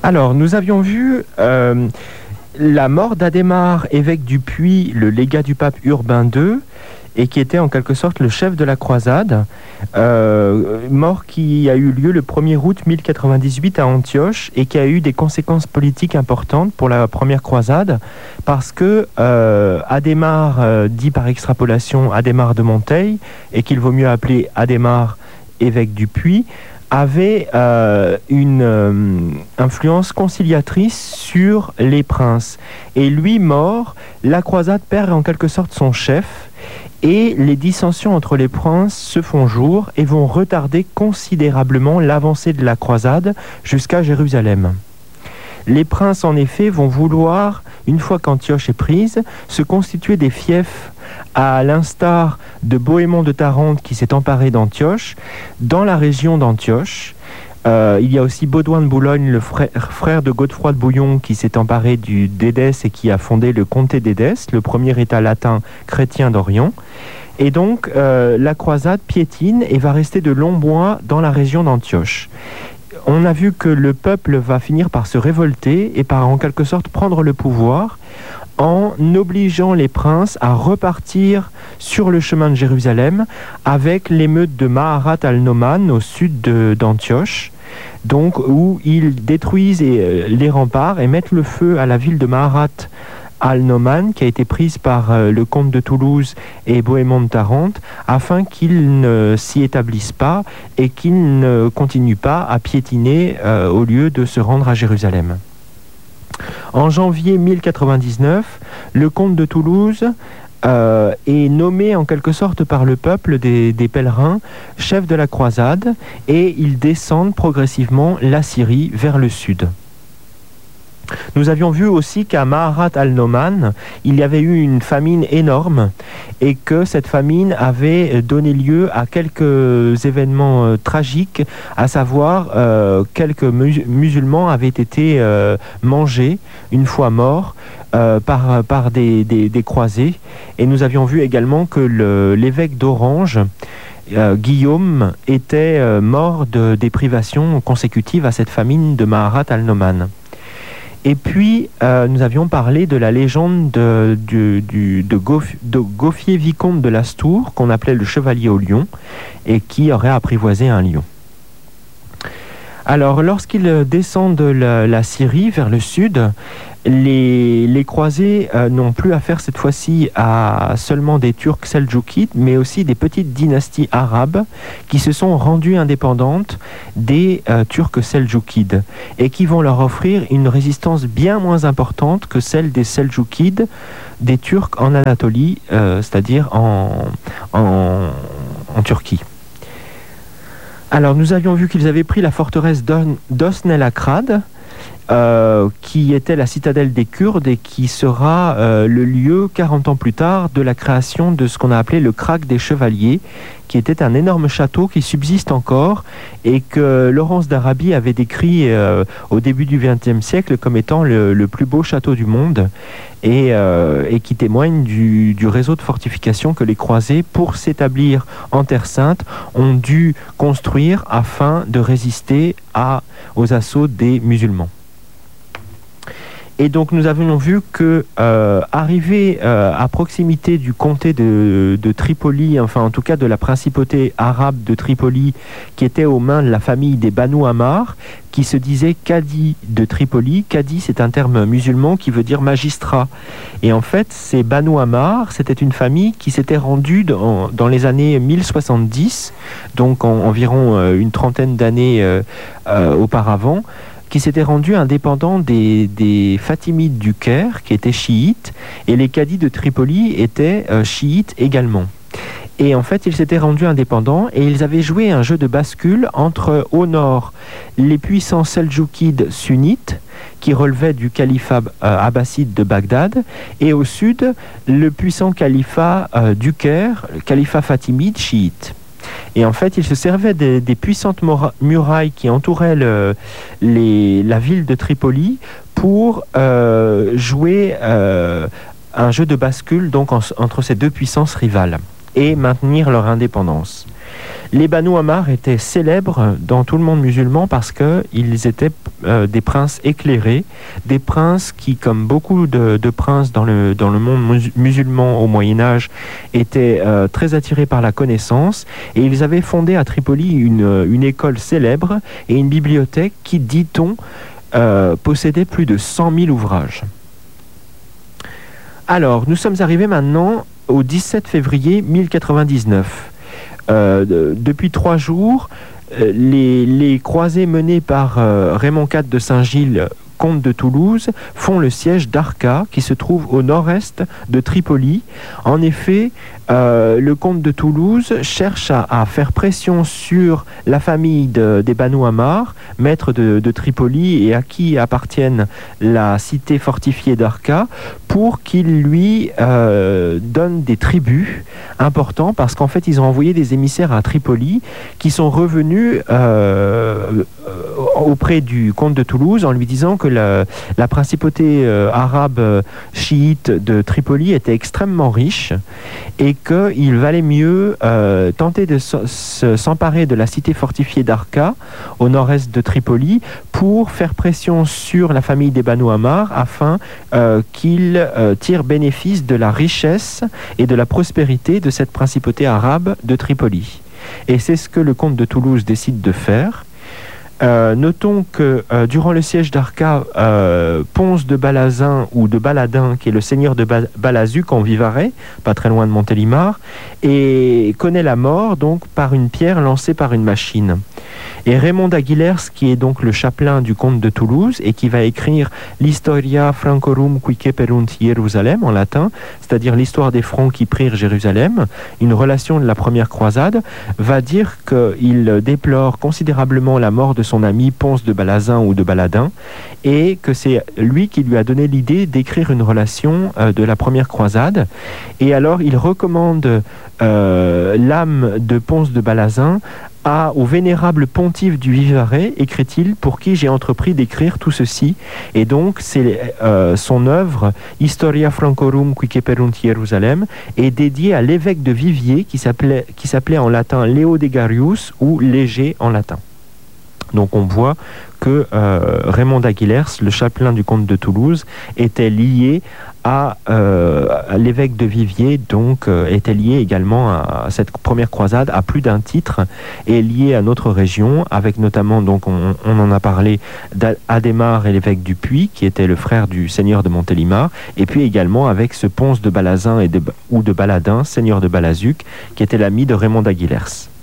Alors, nous avions vu la mort d'Adhémar, évêque du Puy, le légat du pape Urbain II, et qui était en quelque sorte le chef de la croisade, mort qui a eu lieu le 1er août 1098 à Antioche et qui a eu des conséquences politiques importantes pour la première croisade, parce que Adhémar, dit par extrapolation Adhémar de Monteil, et qu'il vaut mieux appeler Adhémar, évêque du Puy, avait une influence conciliatrice sur les princes. Et lui mort, la croisade perd en quelque sorte son chef, et les dissensions entre les princes se font jour et vont retarder considérablement l'avancée de la croisade jusqu'à Jérusalem. Les princes, en effet, vont vouloir, une fois qu'Antioche est prise, se constituer des fiefs, à l'instar de Bohémond de Tarente qui s'est emparé d'Antioche, dans la région d'Antioche. Il y a aussi Baudouin de Boulogne, le frère de Godefroy de Bouillon, qui s'est emparé d'Édesse et qui a fondé le comté d'Édesse, le premier État latin chrétien d'Orient. Et donc, la croisade piétine et va rester de longs mois dans la région d'Antioche. On a vu que le peuple va finir par se révolter et par, en quelque sorte, prendre le pouvoir en obligeant les princes à repartir sur le chemin de Jérusalem avec l'émeute de Maharat al-Noman au sud d'Antioche, donc où ils détruisent les remparts et mettent le feu à la ville de Maharat al-Noman, qui a été prise par le comte de Toulouse et Bohémond de Tarente, afin qu'ils ne s'y établissent pas et qu'ils ne continuent pas à piétiner au lieu de se rendre à Jérusalem. En janvier 1099, le comte de Toulouse est nommé en quelque sorte par le peuple des pèlerins chef de la croisade, et ils descendent progressivement la Syrie vers le sud. Nous avions vu aussi qu'à Maharat al-Noman, il y avait eu une famine énorme et que cette famine avait donné lieu à quelques événements tragiques, à savoir quelques musulmans avaient été mangés une fois morts par des croisés. Et nous avions vu également que l'évêque d'Orange, Guillaume, était mort des privations consécutives à cette famine de Maharat al-Noman. Et puis, nous avions parlé de la légende de Gauffier vicomte de Lastour, qu'on appelait le chevalier au lion, et qui aurait apprivoisé un lion. Alors, lorsqu'ils descendent de la Syrie vers le sud, les croisés n'ont plus affaire cette fois-ci à seulement des Turcs seldjoukides, mais aussi des petites dynasties arabes qui se sont rendues indépendantes des Turcs seldjoukides et qui vont leur offrir une résistance bien moins importante que celle des seldjoukides, des Turcs en Anatolie, c'est-à-dire en Turquie. Alors, nous avions vu qu'ils avaient pris la forteresse d'Osnel-Akrad, qui était la citadelle des Kurdes et qui sera le lieu, 40 ans plus tard, de la création de ce qu'on a appelé le Krag des Chevaliers, qui était un énorme château qui subsiste encore et que Laurence d'Arabie avait décrit au début du XXe siècle comme étant le plus beau château du monde et qui témoigne du réseau de fortifications que les croisés, pour s'établir en Terre Sainte, ont dû construire afin de résister aux assauts des musulmans. Et donc nous avions vu que arrivé à proximité du comté de Tripoli, enfin en tout cas de la principauté arabe de Tripoli, qui était aux mains de la famille des Banu Ammar, qui se disait Cadi de Tripoli. Cadi, c'est un terme musulman qui veut dire magistrat. Et en fait, ces Banu Ammar, c'était une famille qui s'était rendue dans les années 1070, donc environ une trentaine d'années auparavant, qui s'était rendu indépendant des Fatimides du Caire, qui étaient chiites, et les cadis de Tripoli étaient chiites également. Et en fait, ils s'étaient rendus indépendants et ils avaient joué un jeu de bascule entre, au nord, les puissants seldjoukides sunnites, qui relevaient du califat abbasside de Bagdad, et au sud, le puissant califat du Caire, le califat fatimide chiite. Et en fait, il se servait des puissantes murailles qui entouraient la ville de Tripoli pour jouer un jeu de bascule donc entre ces deux puissances rivales et maintenir leur indépendance. Les Banu Ammar étaient célèbres dans tout le monde musulman parce qu'ils étaient des princes éclairés, des princes qui, comme beaucoup de princes dans le monde musulman au Moyen-Âge, étaient très attirés par la connaissance, et ils avaient fondé à Tripoli une école célèbre et une bibliothèque qui, dit-on, possédait plus de 100 000 ouvrages. Alors, nous sommes arrivés maintenant au 17 février 1099. Depuis 3 jours, les croisés menés par Raymond IV de Saint-Gilles, comte de Toulouse, font le siège d'Arca, qui se trouve au nord-est de Tripoli. En effet, le comte de Toulouse cherche à faire pression sur la famille des Banu Ammar, maître de Tripoli et à qui appartiennent la cité fortifiée d'Arca, pour qu'il lui donne des tributs importants, parce qu'en fait ils ont envoyé des émissaires à Tripoli qui sont revenus auprès du comte de Toulouse en lui disant que la principauté arabe chiite de Tripoli était extrêmement riche et qu'il valait mieux tenter de s'emparer de la cité fortifiée d'Arca au nord-est de Tripoli pour faire pression sur la famille des Banu Ammar afin qu'ils tirent bénéfice de la richesse et de la prospérité de cette principauté arabe de Tripoli. Et c'est ce que le comte de Toulouse décide de faire. Notons que durant le siège d'Arca, Ponce de Balazin ou de Baladin, qui est le seigneur de Balazuc en Vivarais, pas très loin de Montélimar, et connaît la mort donc par une pierre lancée par une machine. Et Raymond d'Aguilers, qui est donc le chapelain du comte de Toulouse et qui va écrire l'Historia Francorum qui ceperunt Jérusalem en latin, c'est-à-dire l'histoire des Francs qui prirent Jérusalem, une relation de la première croisade, va dire qu'il déplore considérablement la mort de son ami Ponce de Balazin ou de Baladin, et que c'est lui qui lui a donné l'idée d'écrire une relation de la première croisade. Et alors il recommande l'âme de Ponce de Balazin au vénérable pontife du Vivarais, écrit-il, pour qui j'ai entrepris d'écrire tout ceci. Et donc, c'est son œuvre Historia Francorum qui ceperunt Jérusalem est dédiée à l'évêque de Viviers qui s'appelait en latin Leodegarius ou Léger en latin. Donc on voit que Raymond d'Aguilers, le chapelain du comte de Toulouse, était lié à l'évêque de Viviers, donc était lié également à cette première croisade à plus d'un titre, et lié à notre région, avec notamment, donc on en a parlé, d'Adhémar et l'évêque du Puy, qui était le frère du seigneur de Montélimar, et puis également avec ce Ponce de Balazin ou de Baladin, seigneur de Balazuc, qui était l'ami de Raymond d'Aguilers.